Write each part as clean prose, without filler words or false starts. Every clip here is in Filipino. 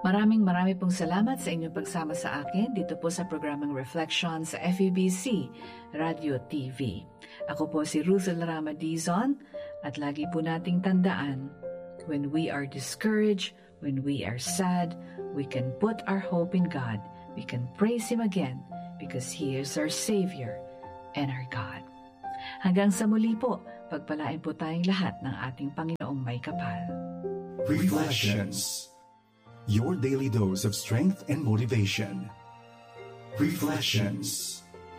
Maraming pong salamat sa inyong pagsama sa akin dito po sa programang Reflection sa FEBC Radio TV. Ako po si Ruthel Rama Dizon at lagi po nating tandaan, when we are discouraged, when we are sad, we can put our hope in God. We can praise Him again because He is our Savior and our God. Hanggang sa muli po, pagpalain po tayong lahat ng ating Panginoong may kapal. Reflections. Your daily dose of strength and motivation. Reflections.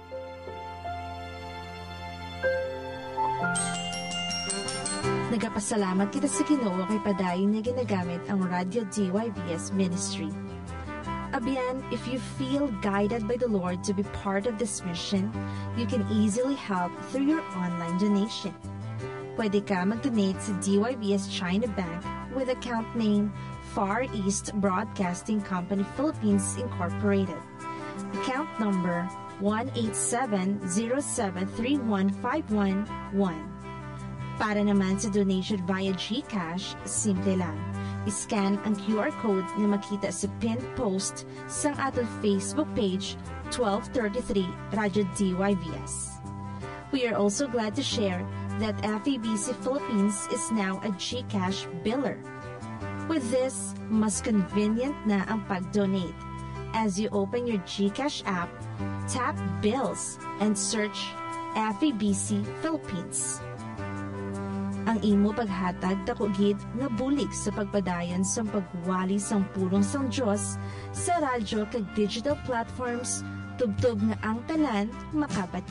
Nagapasalamat kita sa Ginoo kay padayon na ginagamit ang Radio DYBS Ministry. Abiyan, if you feel guided by the Lord to be part of this mission, you can easily help through your online donation. Pwede ka mag-donate sa DYBS China Bank with account name Far East Broadcasting Company Philippines Incorporated. Account number 187073151-1. Para naman sa donation via GCash, simple lang. I-scan ang QR code na makita sa pinned post sa ating Facebook page 1233 Radyo DYBS. We are also glad to share that FEBC Philippines is now a GCash biller. With this, mas convenient na ang pag-donate. As you open your GCash app, tap Bills and search FEBC Philippines. Ang imo paghatag dakugid nga bulig sa pagpadayon sa pagwali sang pulong sang Dios sa radyo kag digital platforms tubtob nga ang tanan makabati.